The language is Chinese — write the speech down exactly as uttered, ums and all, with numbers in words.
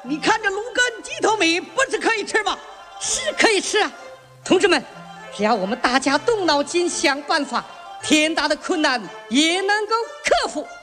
你看这芦根鸡头米不是可以吃吗？ 是可以吃啊，同志们，只要我们大家动脑筋想办法，天大的困难也能够克服。